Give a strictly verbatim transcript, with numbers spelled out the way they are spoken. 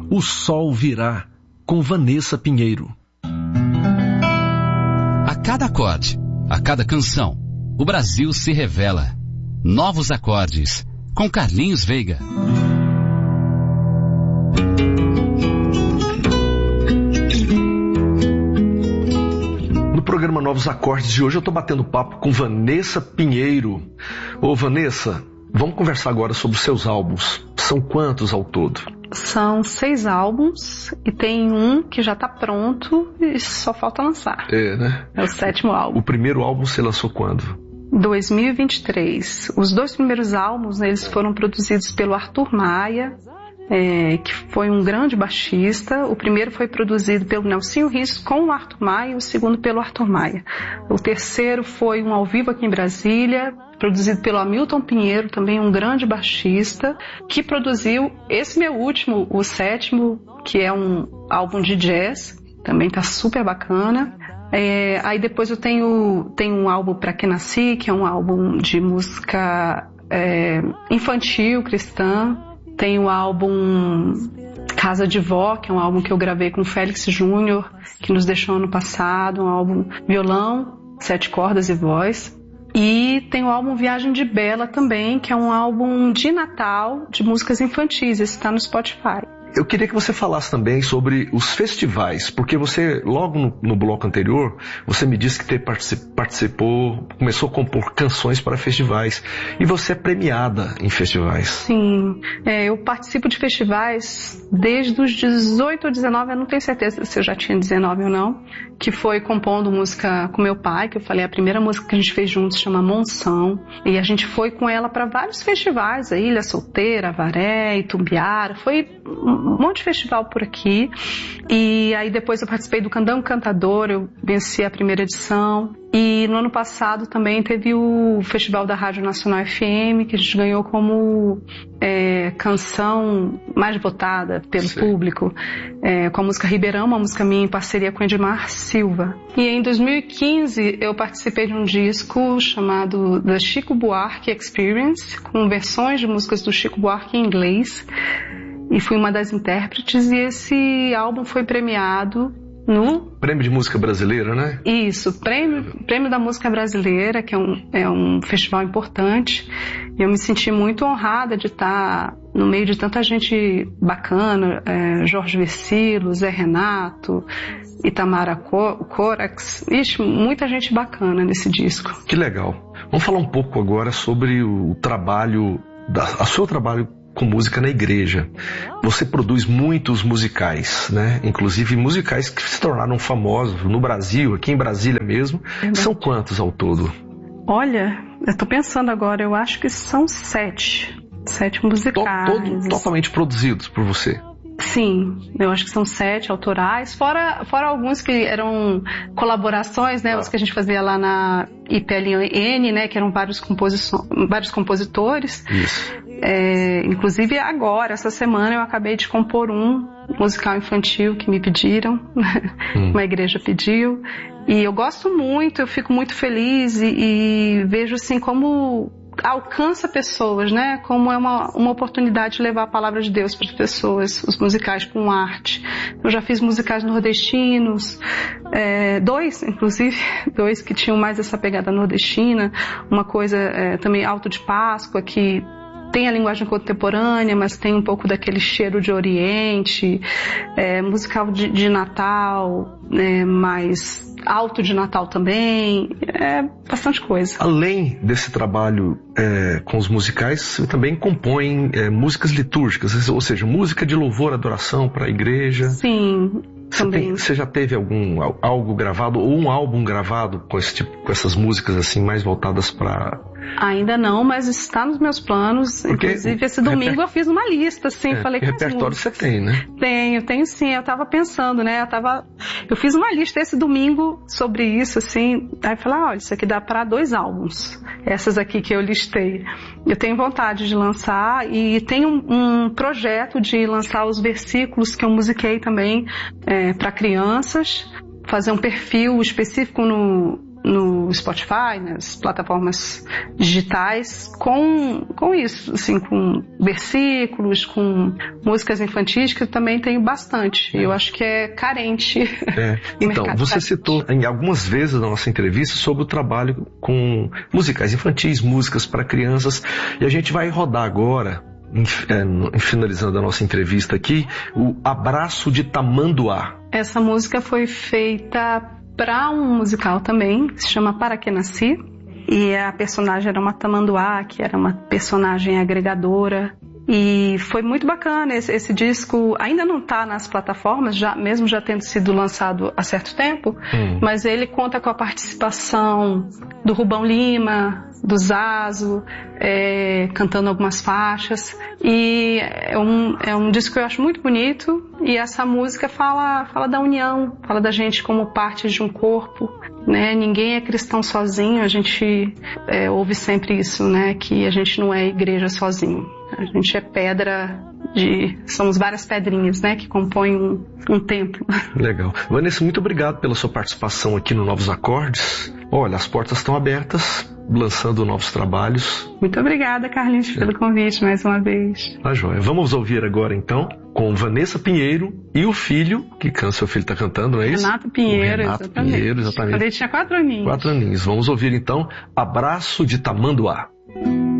O Sol Virá, com Vanessa Pinheiro. A cada acorde, a cada canção, o Brasil se revela. Novos acordes, com Carlinhos Veiga. No programa Novos Acordes de hoje eu estou batendo papo com Vanessa Pinheiro. Ô Vanessa, vamos conversar agora sobre os seus álbuns. São quantos ao todo? São seis álbuns e tem um que já está pronto e só falta lançar. É, né? É o sétimo álbum. O primeiro álbum você lançou quando? dois mil e vinte e três. Os dois primeiros álbuns, né, eles foram produzidos pelo Arthur Maia, é, que foi um grande baixista. O primeiro foi produzido pelo Nelsinho Rios com o Arthur Maia e o segundo pelo Arthur Maia. O terceiro foi um ao vivo aqui em Brasília, produzido pelo Hamilton Pinheiro, também um grande baixista, que produziu esse meu último, o sétimo, que é um álbum de jazz, também tá super bacana. É, aí depois eu tenho, tenho um álbum Pra Que Nasci, que é um álbum de música é, infantil, cristã. Tem o álbum Casa de Vó, que é um álbum que eu gravei com o Félix Júnior, que nos deixou ano passado, um álbum violão, sete cordas e voz. E tem o álbum Viagem de Bela também, que é um álbum de Natal de músicas infantis. Esse está no Spotify. Eu queria que você falasse também sobre os festivais, porque você, logo no, no bloco anterior, você me disse que te participou, começou a compor canções para festivais, e você é premiada em festivais. Sim, é, eu participo de festivais desde os dezoito ou dezenove, eu não tenho certeza se eu já tinha dezenove ou não, que foi compondo música com meu pai, que eu falei, a primeira música que a gente fez juntos chama Monção, e a gente foi com ela para vários festivais, a Ilha Solteira, Avaré, Itumbiara, foi um monte de festival por aqui. E aí depois eu participei do Candango Cantador, eu venci a primeira edição. E no ano passado também teve o Festival da Rádio Nacional F M, que a gente ganhou como é, canção mais votada pelo Sim. público, é, com a música Ribeirão, uma música minha em parceria com Edmar Silva. E em dois mil e quinze eu participei de um disco chamado The Chico Buarque Experience, com versões de músicas do Chico Buarque em inglês. E fui uma das intérpretes, e esse álbum foi premiado no... Prêmio de Música Brasileira, né? Isso, Prêmio, Prêmio da Música Brasileira, que é um, é um festival importante. E eu me senti muito honrada de estar no meio de tanta gente bacana, é, Jorge Versilo, Zé Renato, Itamara Corax, ixi, muita gente bacana nesse disco. Que legal. Vamos falar um pouco agora sobre o trabalho, da, o seu trabalho com música na igreja. Você produz muitos musicais, né? Inclusive musicais que se tornaram famosos no Brasil, aqui em Brasília mesmo. Verdade. São quantos ao todo? Olha, eu tô pensando agora, eu acho que são sete. Sete musicais. Todo, totalmente produzidos por você? Sim, eu acho que são sete autorais, fora, fora alguns que eram colaborações, né? Ah. Os que a gente fazia lá na I P L N, né? Que eram vários, composições, vários compositores. Isso. É, inclusive agora, essa semana, eu acabei de compor um musical infantil que me pediram, hum. uma igreja pediu, e eu gosto muito, eu fico muito feliz e, e vejo assim como alcança pessoas, né? Como é uma, uma oportunidade de levar a palavra de Deus para as pessoas, os musicais com arte. Eu já fiz musicais nordestinos, é, dois, inclusive, dois que tinham mais essa pegada nordestina, uma coisa é, também Alto de Páscoa, que tem a linguagem contemporânea, mas tem um pouco daquele cheiro de Oriente, é, musical de, de Natal, é, mais alto de Natal também, é bastante coisa. Além desse trabalho é, com os musicais, você também compõe é, músicas litúrgicas, ou seja, música de louvor, adoração para a igreja. Sim. Você, tem, você já teve algum algo gravado ou um álbum gravado com esse tipo, com essas músicas assim mais voltadas para... Ainda não, mas está nos meus planos. Porque inclusive esse domingo reper... eu fiz uma lista, assim, é, falei que repertório você tem, né? Tenho, tenho sim. Eu tava pensando, né? Eu tava, eu fiz uma lista esse domingo sobre isso, assim. Aí falei, ah, olha, isso aqui dá para dois álbuns. Essas aqui que eu listei. Eu tenho vontade de lançar e tenho um, um projeto de lançar os versículos que eu musiquei também é, para crianças, fazer um perfil específico no no Spotify, nas plataformas digitais, com, com isso, assim, com versículos, com músicas infantis, que eu também tenho bastante. Eu acho que é carente. É. Então, você citou em algumas vezes na nossa entrevista sobre o trabalho com musicais infantis, músicas para crianças, e a gente vai rodar agora, em, é, finalizando a nossa entrevista aqui, o Abraço de Tamanduá. Essa música foi feita para um musical também, que se chama Para Que Nasci, e a personagem era uma tamanduá, que era uma personagem agregadora, e foi muito bacana. Esse, esse disco ainda não está nas plataformas, já, mesmo já tendo sido lançado há certo tempo, hum. mas ele conta com a participação do Rubão Lima, do Zazo, é, cantando algumas faixas, e é um, é um disco que eu acho muito bonito, e essa música fala, fala da união, fala da gente como parte de um corpo, né? Ninguém é cristão sozinho, a gente é, ouve sempre isso, né? Que a gente não é igreja sozinho, a gente é pedra de... somos várias pedrinhas, né? Que compõem um, um templo. Legal. Vanessa, muito obrigado pela sua participação aqui no Novos Acordes. Olha, as portas estão abertas, lançando novos trabalhos. Muito obrigada, Carlinhos, pelo convite mais uma vez. Tá joia. Vamos ouvir agora, então, com Vanessa Pinheiro e o filho, que seu filho está cantando, não é isso? Renato Pinheiro, Renato exatamente. Pinheiro, exatamente. Quando ele tinha quatro aninhos. Quatro aninhos. Vamos ouvir, então, Abraço de Tamanduá.